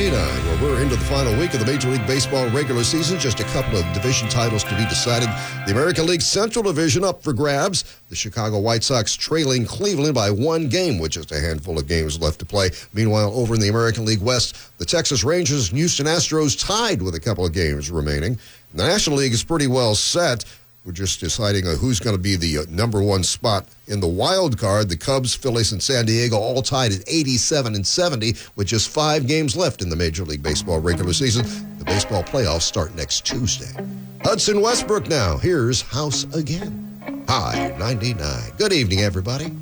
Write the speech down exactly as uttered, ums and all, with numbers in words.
ninety-nine, where we're into the final week of the Major League Baseball regular season. Just a couple of division titles to be decided. The American League Central Division up for grabs. The Chicago White Sox trailing Cleveland by one game with just a handful of games left to play. Meanwhile, over in the American League West, the Texas Rangers and Houston Astros tied with a couple of games remaining. The National League is pretty well set. We're just deciding uh, who's going to be the uh, number one spot in the wild card. The Cubs, Phillies, and San Diego all tied at eighty-seven and seventy with just five games left in the Major League Baseball regular season. The baseball playoffs start next Tuesday. Hudson Westbrook now. Here's House Again. Hi, ninety-nine. Good evening, everybody.